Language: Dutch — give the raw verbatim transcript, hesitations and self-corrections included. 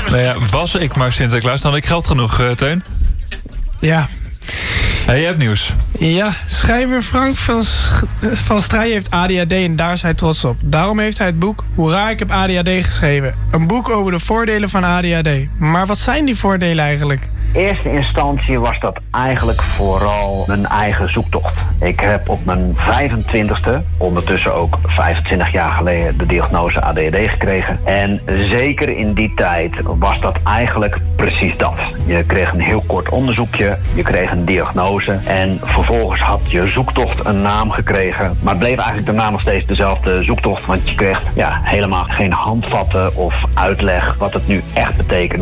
Nou ja, was ik maar Sinterklaas, dan had ik geld genoeg, uh, Teun. Ja. Hey, je hebt nieuws. Ja, schrijver Frank van, Sch- van Strijen heeft A D H D en daar is hij trots op. Daarom heeft hij het boek Hoera, ik heb A D H D geschreven. Een boek over de voordelen van A D H D. Maar wat zijn die voordelen eigenlijk? In eerste instantie was dat eigenlijk vooral mijn eigen zoektocht. Ik heb op mijn vijfentwintigste, ondertussen ook vijfentwintig jaar geleden, de diagnose A D H D gekregen. En zeker in die tijd was dat eigenlijk precies dat. Je kreeg een heel kort onderzoekje, je kreeg een diagnose en vervolgens had je zoektocht een naam gekregen. Maar het bleef eigenlijk daarna nog steeds dezelfde zoektocht, want je kreeg ja, helemaal geen handvatten of uitleg wat het nu echt betekent.